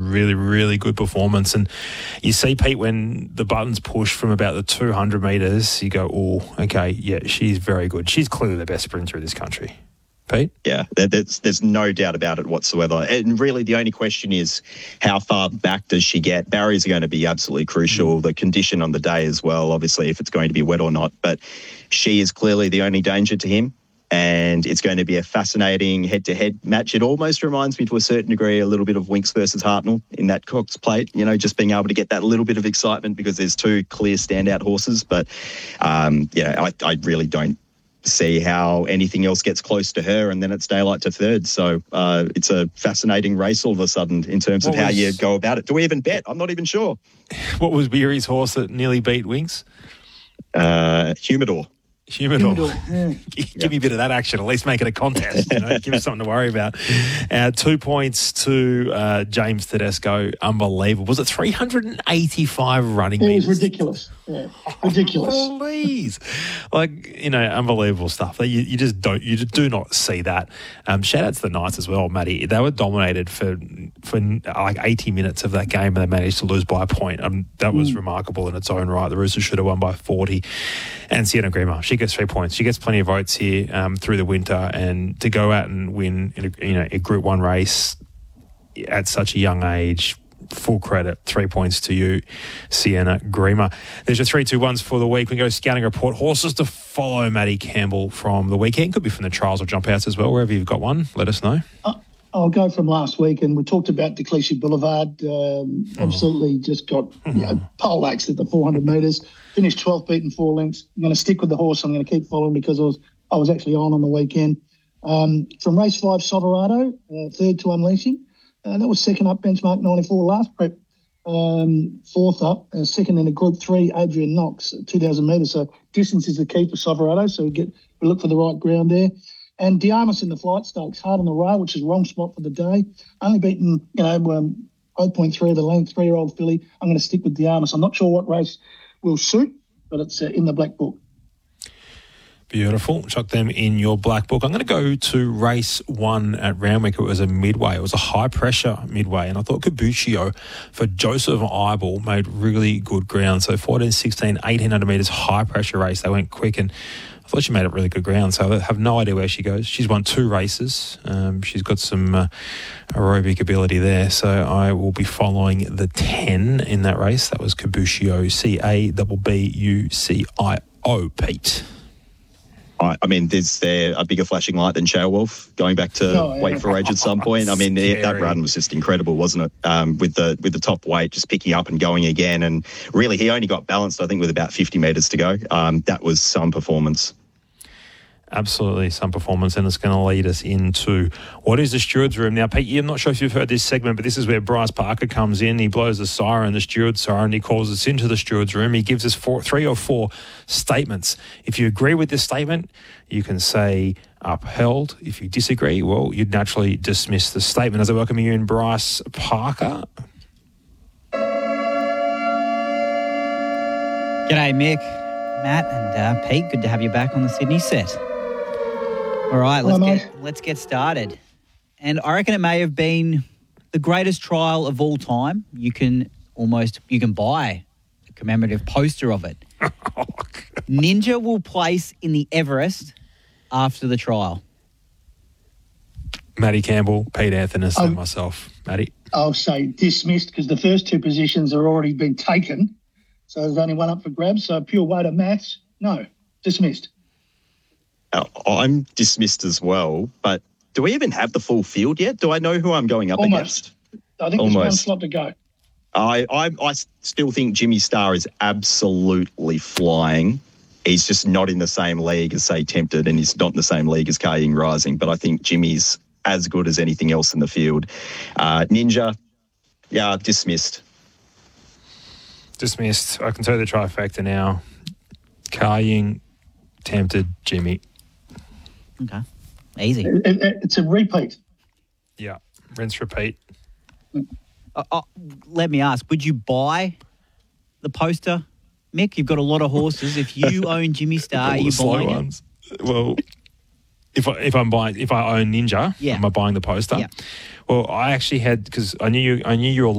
really, really good performance. And you see, Pete, when the buttons push from about the 200 metres, you go, oh, okay, yeah, she's very good. She's clearly the best sprinter in this country. Pete? Yeah, there's no doubt about it whatsoever. And really the only question is how far back does she get? Barriers are going to be absolutely crucial. The condition on the day as well, obviously, if it's going to be wet or not. But she is clearly the only danger to him. And it's going to be a fascinating head-to-head match. It almost reminds me to a certain degree a little bit of Winks versus Hartnell in that Cox Plate, just being able to get that little bit of excitement because there's two clear standout horses. But, I really don't see how anything else gets close to her, and then it's daylight to third. So it's a fascinating race all of a sudden in terms of how you go about it. Do we even bet? I'm not even sure. What was Beery's horse that nearly beat Winks? Humidor. Yeah. Give me a bit of that action. At least make it a contest. Give us something to worry about. 2 points to James Tedesco. Unbelievable. Was it 385 running metres? It was ridiculous. Yeah, ridiculous. Please, unbelievable stuff. You just do not see that. Shout out to the Knights as well, Matty. They were dominated for like 80 minutes of that game, and they managed to lose by a point. That was remarkable in its own right. The Roosters should have won by 40. And Sienna Grima, she gets 3 points. She gets plenty of votes here through the winter, and to go out and win a Group 1 race at such a young age, full credit. 3 points to you, Sienna Grima. There's your 3-2-1s for the week. We go scouting report. Horses to follow, Matty Campbell, from the weekend. Could be from the trials or jump outs as well. Wherever you've got one, let us know. I'll go from last week, and we talked about Declesia Boulevard. Absolutely just got pole axed at the 400 metres. Finished 12th, beaten 4 lengths. I'm going to stick with the horse. I'm going to keep following because I was actually on the weekend. From race 5, Soverado, third to Unleashing. That was second up, benchmark 94 last prep. Fourth up, second in a Group 3, Adrian Knox, 2,000 metres. So distance is the key for Soverado. So we look for the right ground there. And Diarmas in the Flight Stakes, hard on the rail, which is wrong spot for the day. Only beaten, 0.3 of the length, 3-year-old filly. I'm going to stick with Diarmas. I'm not sure what race will suit, but it's in the black book. Beautiful. Chuck them in your black book. I'm going to go to race 1 at Randwick. It was a midway. It was a high-pressure midway, and I thought Cabuccio for Joseph Eibel made really good ground. So 14, 16, 1,800 metres high-pressure race. They went quick, and I thought she made up really good ground, so I have no idea where she goes. She's won 2 races. She's got some aerobic ability there, so I will be following the 10 in that race. That was Cabuccio, Cabucio, Pete. I mean, is there a bigger flashing light than Wolf going back to Wait for Age at some point? I mean, that run was just incredible, wasn't it? With the top weight, just picking up and going again. And really, he only got balanced, I think, with about 50 metres to go. That was some performance. Absolutely, some performance, and it's going to lead us into what is the steward's room. Now, Pete, I'm not sure if you've heard this segment, but this is where Bryce Parker comes in. He blows the siren, the steward's siren. He calls us into the steward's room. He gives us 3 or 4 statements. If you agree with this statement, you can say upheld. If you disagree, well, you'd naturally dismiss the statement. As I welcome you in, Bryce Parker. G'day, Mick, Matt, and Pete. Good to have you back on the Sydney set. All right, let's get started. And I reckon it may have been the greatest trial of all time. You can buy a commemorative poster of it. Ninja will place in the Everest after the trial. Matty Campbell, Pete Anthony, and myself. Matty? I'll say dismissed because the first 2 positions are already been taken. So there's only one up for grabs. So pure weight of maths, no, dismissed. I'm dismissed as well, but do we even have the full field yet? Do I know who I'm going up against? I think there's one slot to go. I still think Jimmy Star is absolutely flying. He's just not in the same league as, say, Tempted, and he's not in the same league as Kaying Rising, but I think Jimmy's as good as anything else in the field. Ninja, dismissed. Dismissed. I can tell you the trifecta now. Kaying, Tempted, Jimmy. Okay. Easy. It's a repeat. Yeah. Rinse, repeat. Let me ask, would you buy the poster, Mick? You've got a lot of horses. If you own Jimmy Star, are you buying it? Well, if I own Ninja, am I buying the poster? Yeah. Well, I actually had, because I knew you were